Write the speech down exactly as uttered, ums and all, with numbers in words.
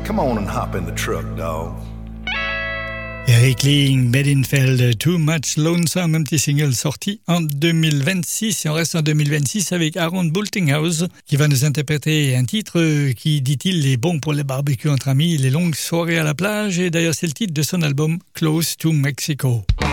come on and hop in the truck, dog. Eric Ling, Bedingfield, Too Much Lonesome, un petit single sorti en deux mille vingt-six. Et on reste en deux mille vingt-six avec Aaron Boltinghouse qui va nous interpréter un titre qui, dit-il, est bon pour les barbecues entre amis, les longues soirées à la plage. Et d'ailleurs, c'est le titre de son album Close to Mexico.